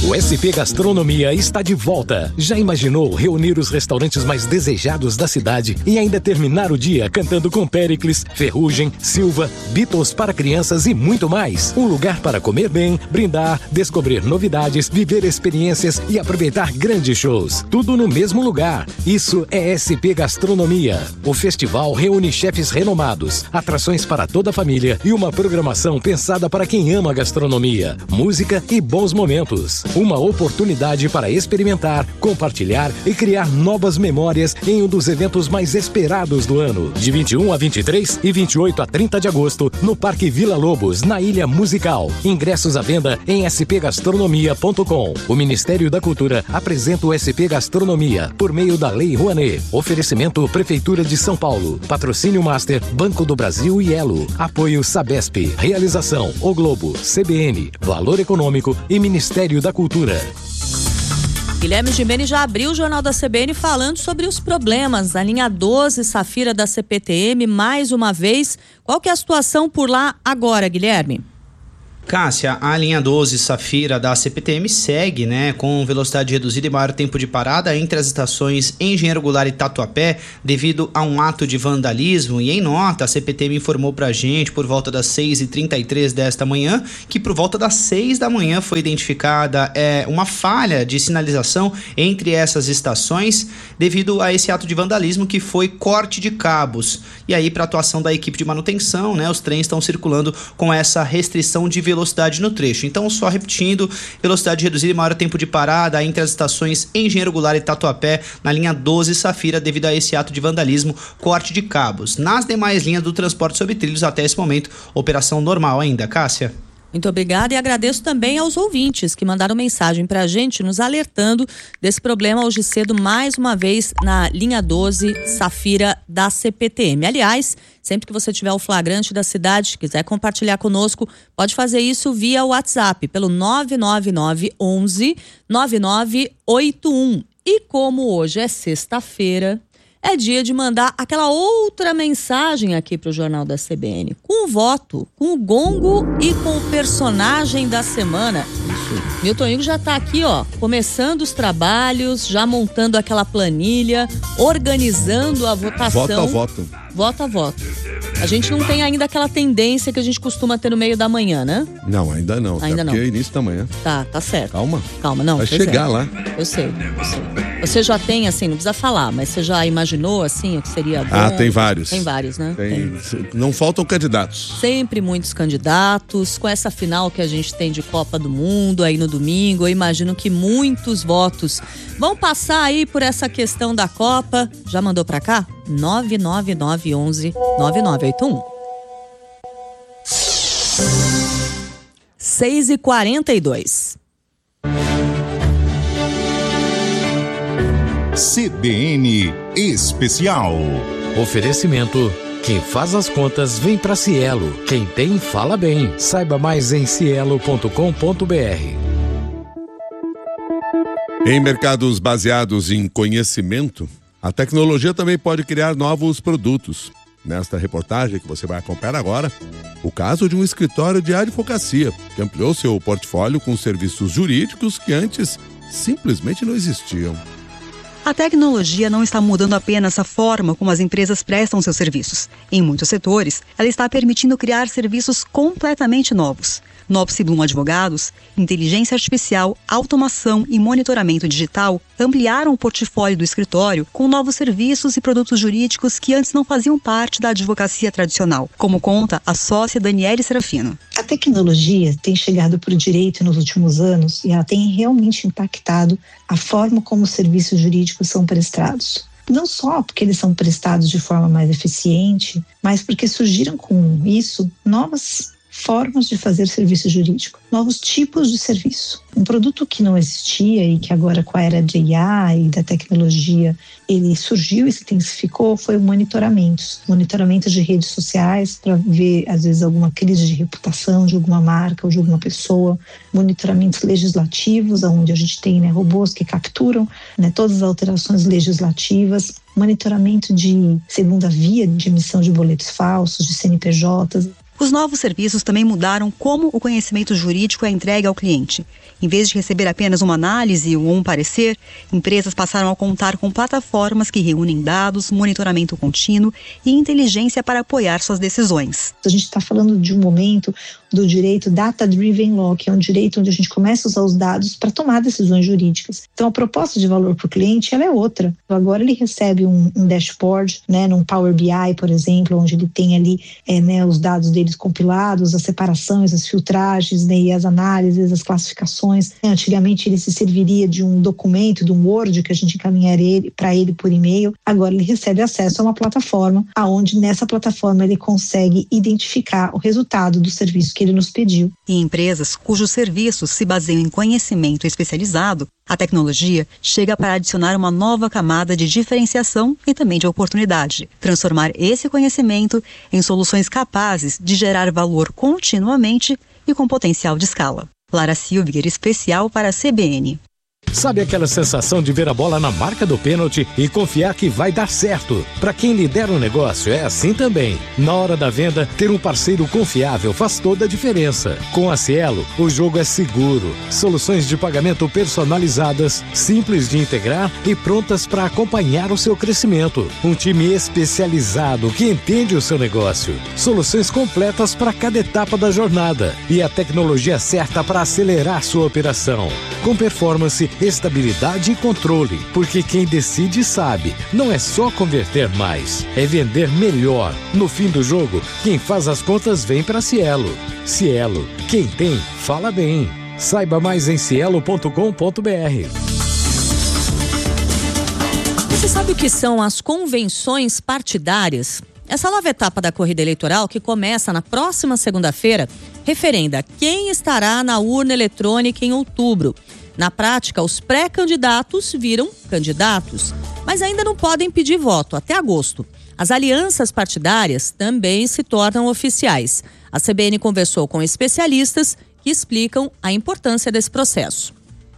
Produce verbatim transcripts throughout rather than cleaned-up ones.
O S P Gastronomia está de volta. Já imaginou reunir os restaurantes mais desejados da cidade e ainda terminar o dia cantando com Péricles, Ferrugem, Silva, Beatles para crianças e muito mais? Um lugar para comer bem, brindar, descobrir novidades, viver experiências e aproveitar grandes shows. Tudo no mesmo lugar. Isso é S P Gastronomia. O festival reúne chefes renomados, atrações para toda a família e uma programação pensada para quem ama gastronomia, música e bons momentos. Uma oportunidade para experimentar, compartilhar e criar novas memórias em um dos eventos mais esperados do ano. De vinte e um a vinte e três e vinte e oito a trinta de agosto, no Parque Vila Lobos, na Ilha Musical. Ingressos à venda em s p gastronomia ponto com. O Ministério da Cultura apresenta o S P Gastronomia por meio da Lei Rouanet. Oferecimento Prefeitura de São Paulo. Patrocínio Master, Banco do Brasil e Elo. Apoio Sabesp. Realização O Globo, C B N, Valor Econômico e Ministério da Cultura. Guilherme Gimenez já abriu o Jornal da C B N falando sobre os problemas da linha doze Safira da C P T M mais uma vez. Qual que é a situação por lá agora, Guilherme? Cássia, a linha doze Safira da C P T M segue, né, com velocidade reduzida e maior tempo de parada entre as estações Engenheiro Goulart e Tatuapé devido a um ato de vandalismo. E em nota, a C P T M informou pra gente por volta das seis e trinta e três desta manhã que por volta das seis da manhã foi identificada é, uma falha de sinalização entre essas estações devido a esse ato de vandalismo que foi corte de cabos. E aí, para atuação da equipe de manutenção, né, os trens estão circulando com essa restrição de velocidade velocidade no trecho. Então, só repetindo, velocidade reduzida e maior tempo de parada entre as estações Engenheiro Goulart e Tatuapé na linha doze Safira devido a esse ato de vandalismo, corte de cabos. Nas demais linhas do transporte sobre trilhos, até esse momento, operação normal ainda. Cássia? Muito obrigada e agradeço também aos ouvintes que mandaram mensagem pra gente nos alertando desse problema hoje cedo, mais uma vez, na linha doze Safira da C P T M. Aliás, sempre que você tiver o flagrante da cidade, quiser compartilhar conosco, pode fazer isso via WhatsApp, pelo nove nove nove onze nove nove oito um. E como hoje é sexta-feira, é dia de mandar aquela outra mensagem aqui pro Jornal da C B N. Com o voto, com o gongo e com o personagem da semana. Isso. Milton Igor já tá aqui, ó, começando os trabalhos, já montando aquela planilha, organizando a votação. Voto a voto. Voto a voto. A gente não tem ainda aquela tendência que a gente costuma ter no meio da manhã, né? Não, ainda não. Ainda não. Porque é início da manhã. Tá, tá certo. Calma. Calma, não. Vai chegar lá. Eu sei, eu sei. Você já tem, assim, não precisa falar, mas você já imaginou, assim, o que seria bom? Ah, tem vários. Tem vários, né? Tem. Tem. Não faltam candidatos. Sempre muitos candidatos. Com essa final que a gente tem de Copa do Mundo aí no domingo, eu imagino que muitos votos vão passar aí por essa questão da Copa. Já mandou pra cá? nove nove nove onze nove nove oito um. seis e quarenta e dois. C B N Especial. Oferecimento: quem faz as contas vem pra Cielo. Quem tem, fala bem. Saiba mais em cielo ponto com ponto b r. Em mercados baseados em conhecimento, a tecnologia também pode criar novos produtos. Nesta reportagem que você vai acompanhar agora, o caso de um escritório de advocacia que ampliou seu portfólio com serviços jurídicos que antes simplesmente não existiam. A tecnologia não está mudando apenas a forma como as empresas prestam seus serviços. Em muitos setores, ela está permitindo criar serviços completamente novos. Nopce Blum Advogados, inteligência artificial, automação e monitoramento digital ampliaram o portfólio do escritório com novos serviços e produtos jurídicos que antes não faziam parte da advocacia tradicional, como conta a sócia Daniele Serafino. A tecnologia tem chegado para o direito nos últimos anos e ela tem realmente impactado a forma como os serviços jurídicos são prestados. Não só porque eles são prestados de forma mais eficiente, mas porque surgiram com isso novas formas de fazer serviço jurídico, novos tipos de serviço. Um produto que não existia e que agora com a era de A I e da tecnologia ele surgiu e se intensificou foi o monitoramento. Monitoramento de redes sociais para ver às vezes alguma crise de reputação de alguma marca ou de alguma pessoa. Monitoramentos legislativos, onde a gente tem, né, robôs que capturam, né, todas as alterações legislativas. Monitoramento de segunda via de emissão de boletos falsos, de C N P Js. Os novos serviços também mudaram como o conhecimento jurídico é entregue ao cliente. Em vez de receber apenas uma análise ou um parecer, empresas passaram a contar com plataformas que reúnem dados, monitoramento contínuo e inteligência para apoiar suas decisões. A gente está falando de um momento do direito data-driven law, que é um direito onde a gente começa a usar os dados para tomar decisões jurídicas. Então, a proposta de valor para o cliente ela é outra. Agora ele recebe um, um dashboard, né, num Power B I, por exemplo, onde ele tem ali é, né, os dados deles compilados, as separações, as filtragens, né, e as análises, as classificações. Antigamente ele se serviria de um documento, de um Word que a gente encaminharia para ele por e-mail. Agora ele recebe acesso a uma plataforma, aonde nessa plataforma ele consegue identificar o resultado do serviço que ele nos pediu. Em empresas cujos serviços se baseiam em conhecimento especializado, a tecnologia chega para adicionar uma nova camada de diferenciação e também de oportunidade. Transformar esse conhecimento em soluções capazes de gerar valor continuamente e com potencial de escala. Lara Silviger, especial para a C B N. Sabe aquela sensação de ver a bola na marca do pênalti e confiar que vai dar certo? Para quem lidera um negócio é assim também. Na hora da venda, ter um parceiro confiável faz toda a diferença. Com a Cielo, o jogo é seguro. Soluções de pagamento personalizadas, simples de integrar e prontas para acompanhar o seu crescimento. Um time especializado que entende o seu negócio. Soluções completas para cada etapa da jornada e a tecnologia certa para acelerar sua operação. Com performance, estabilidade e controle, porque quem decide sabe, não é só converter mais, é vender melhor. No fim do jogo, quem faz as contas vem para Cielo. Cielo, quem tem, fala bem. Saiba mais em cielo ponto com ponto b r. Você sabe o que são as convenções partidárias? Essa nova etapa da corrida eleitoral, que começa na próxima segunda-feira, referenda quem estará na urna eletrônica em outubro. Na prática, os pré-candidatos viram candidatos, mas ainda não podem pedir voto até agosto. As alianças partidárias também se tornam oficiais. A C B N conversou com especialistas que explicam a importância desse processo.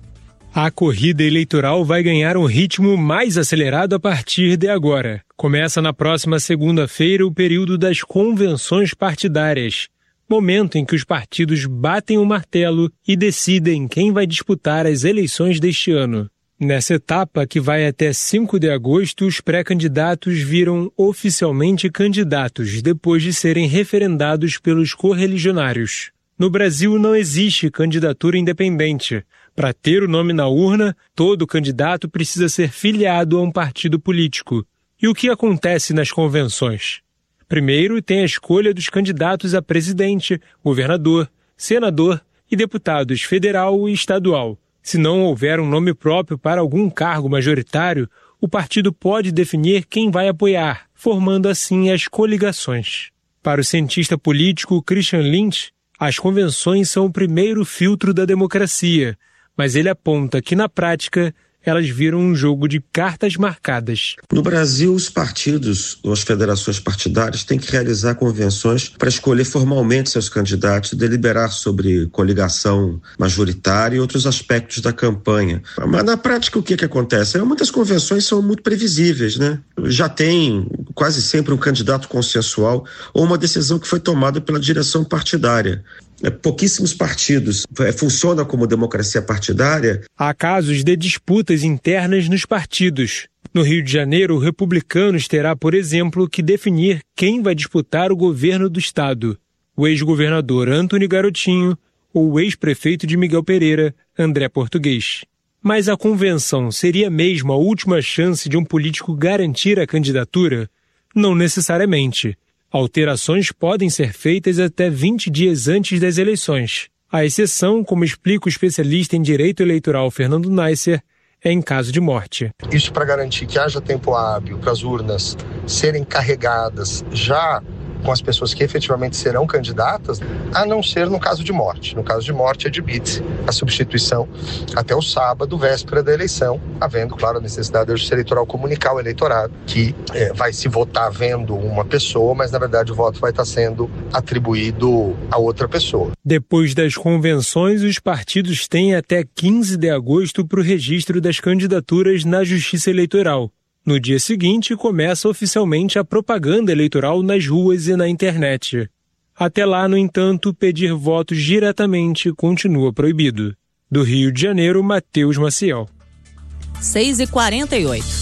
A corrida eleitoral vai ganhar um ritmo mais acelerado a partir de agora. Começa na próxima segunda-feira o período das convenções partidárias, momento em que os partidos batem o martelo e decidem quem vai disputar as eleições deste ano. Nessa etapa, que vai até cinco de agosto, os pré-candidatos viram oficialmente candidatos depois de serem referendados pelos correligionários. No Brasil não existe candidatura independente. Para ter o nome na urna, todo candidato precisa ser filiado a um partido político. E o que acontece nas convenções? Primeiro, tem a escolha dos candidatos a presidente, governador, senador e deputados federal e estadual. Se não houver um nome próprio para algum cargo majoritário, o partido pode definir quem vai apoiar, formando assim as coligações. Para o cientista político Christian Lynch, as convenções são o primeiro filtro da democracia, mas ele aponta que, na prática, elas viram um jogo de cartas marcadas. No Brasil, os partidos, ou as federações partidárias, têm que realizar convenções para escolher formalmente seus candidatos, deliberar sobre coligação majoritária e outros aspectos da campanha. Mas na prática, o que, que acontece? Muitas convenções são muito previsíveis, né? Já tem quase sempre um candidato consensual ou uma decisão que foi tomada pela direção partidária. Pouquíssimos partidos funcionam como democracia partidária. Há casos de disputas internas nos partidos. No Rio de Janeiro, o Republicanos terá, por exemplo, que definir quem vai disputar o governo do estado. O ex-governador Antony Garotinho ou o ex-prefeito de Miguel Pereira, André Português. Mas a convenção seria mesmo a última chance de um político garantir a candidatura? Não necessariamente. Alterações podem ser feitas até vinte dias antes das eleições. A exceção, como explica o especialista em direito eleitoral Fernando Neisser, é em caso de morte. Isso para garantir que haja tempo hábil para as urnas serem carregadas já com as pessoas que efetivamente serão candidatas, a não ser no caso de morte. No caso de morte, admite a substituição até o sábado, véspera da eleição, havendo, claro, a necessidade da Justiça Eleitoral comunicar ao eleitorado que é, vai se votar vendo uma pessoa, mas na verdade o voto vai estar sendo atribuído a outra pessoa. Depois das convenções, os partidos têm até quinze de agosto para o registro das candidaturas na Justiça Eleitoral. No dia seguinte, começa oficialmente a propaganda eleitoral nas ruas e na internet. Até lá, no entanto, pedir votos diretamente continua proibido. Do Rio de Janeiro, Matheus Maciel. seis e quarenta e oito.